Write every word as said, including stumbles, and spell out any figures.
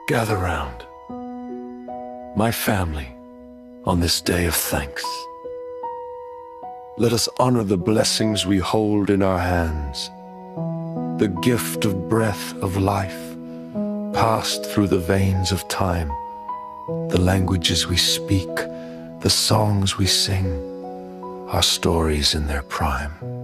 Gather round, my family, on this day of thanks. Let us honor the blessings we hold in our hands, the gift of breath of life, passed through the veins of time, the languages we speak, the songs we sing, our stories in their prime.